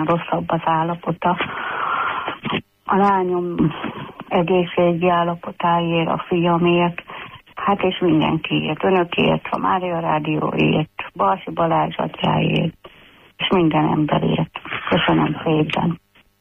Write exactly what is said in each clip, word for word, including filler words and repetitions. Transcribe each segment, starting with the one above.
egyre rosszabb az állapota. A lányom egészségi állapotáért, a fiamért, hát és mindenkiért, önökért, a Mária Rádióért, Balsi Balázs atyáért, és minden emberért. Köszönöm szépen.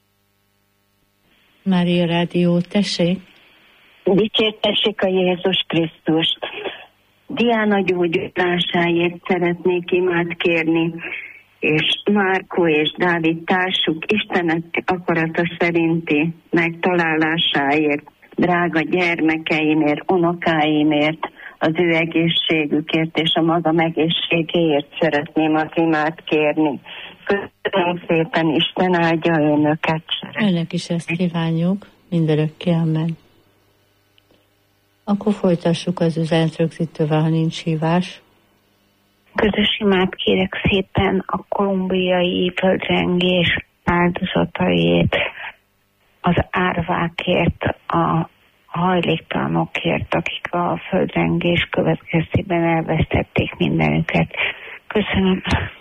Mária Rádió, tessék! Dicsértessék a Jézus Krisztust! Diana gyógyulásáért szeretnék imát kérni, és Márkó és Dávid társuk Istenek akarata szerinti megtalálásáért, drága gyermekeimért, unokáimért, az ő egészségükért és a magam egészségéért szeretném az imát kérni. Köszönöm szépen, Isten áldja önöket. Önnek is ezt kívánjuk, mindörökké, amen. Akkor folytassuk az üzenet rögzítővel, ha nincs hívás. Közös imát kérek szépen a kolumbiai földrengés áldozataiért, az árvákért, a hajléktalanokért, akik a földrengés következtében elvesztették mindenüket. Köszönöm.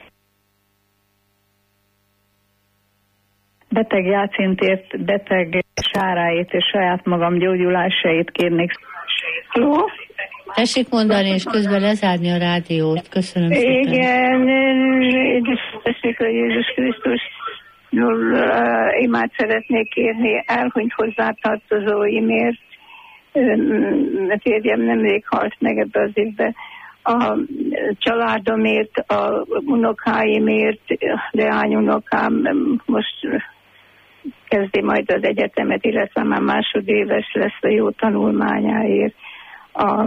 Beteg Jácintért, beteg Sáráért és saját magam gyógyulásáért kérnék. Halló? Tessék mondani, és közben lezárni a rádiót. Köszönöm szépen. Igen, tessék a Jézus Krisztus, imát szeretnék kérni elhunyt hozzátartozóimért, mert férjem nemrég halt meg ebbe az évbe, a családomért, a unokáimért, leányunokám most kezdi majd az egyetemet, illetve már másodéves lesz a jó tanulmányáért, a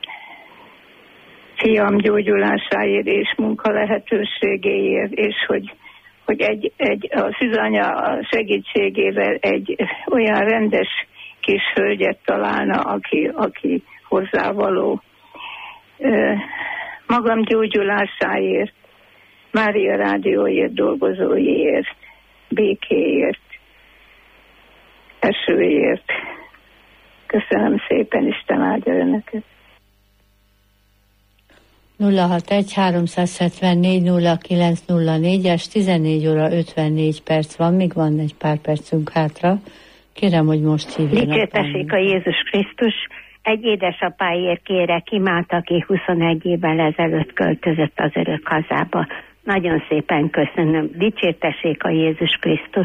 fiam gyógyulásáért és munka lehetőségéért, és hogy, hogy egy, egy, a szűzanya segítségével egy olyan rendes kis hölgyet találna, aki, aki hozzávaló. Magam gyógyulásáért, Mária Rádióért, dolgozóiért, békéért, esőért. Köszönöm szépen, Isten áldja önöket. nulla hatvanegy háromszázhetvennégy nulla kilenc nulla négyes, tizennégy óra ötvennégy perc van, még van egy pár percünk hátra. Kérem, hogy most hívjanak. Dicsértessék a Jézus Krisztus! Egy édesapáért kérek imát, aki huszonegy évvel ezelőtt költözött az örök hazába. Nagyon szépen köszönöm. Dicsértessék a Jézus Krisztus!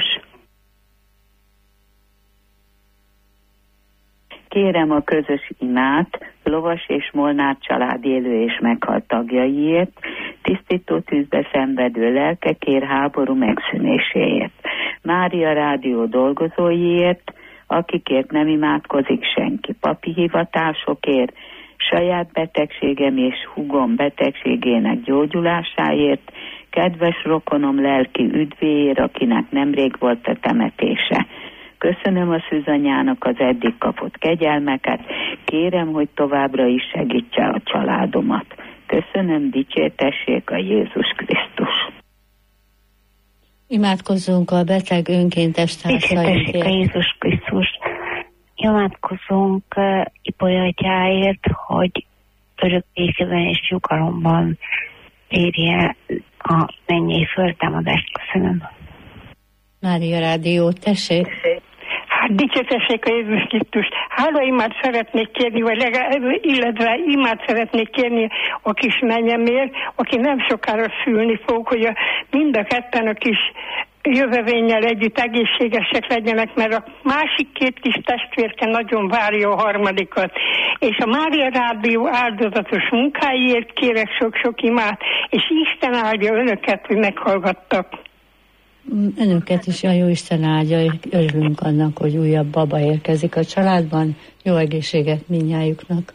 Kérem a közös imát Lovas és Molnár család élő és meghalt tagjaiért, tisztító tűzbe szenvedő lelkekért, háború megszűnéséért, Mária Rádió dolgozóiért, akikért nem imádkozik senki, papi hivatásokért, saját betegségem és húgom betegségének gyógyulásáért, kedves rokonom lelki üdvéért, akinek nemrég volt a temetése. Köszönöm a szűzanyának az eddig kapott kegyelmeket, kérem, hogy továbbra is segítse a családomat. Köszönöm, dicsértessék a Jézus Krisztus. Imádkozzunk a beteg önkéntes társainkért. Dicsértessék a Jézus Krisztus. Imádkozzunk uh, Ipolya atyáért, hogy örök békében és nyugalomban érje a mennyei föltámadást. Köszönöm. Mária Rádió, tessék. Hát dicsértessék a Jézus Krisztus. Hála imát szeretnék kérni, vagy legalább, illetve imát szeretnék kérni a kis menyemért, aki nem sokára szülni fog, hogy a, mind a ketten a kis jövevénnyel együtt egészségesek legyenek, mert a másik két kis testvérke nagyon várja a harmadikat. És a Mária Rádió áldozatos munkáiért kérek sok-sok imát, és Isten áldja önöket, hogy meghallgattak. Önöket is a Jóisten áldja, örülünk annak, hogy újabb baba érkezik a családban. Jó egészséget mindnyájuknak.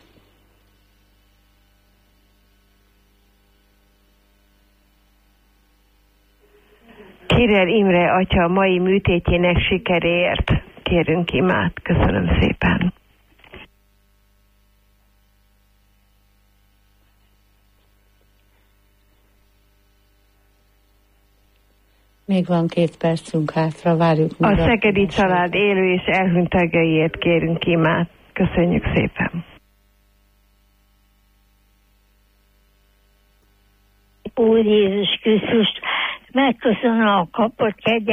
Kirer Imre atya mai műtétjének sikeréért kérünk imát. Köszönöm szépen. Még van két percünk hátra, várjuk. A szegedi család élő és elhunyt tagjaiért kérünk imát. Köszönjük szépen. Úr Jézus Krisztus, megköszönöm a kapott kegyelmet.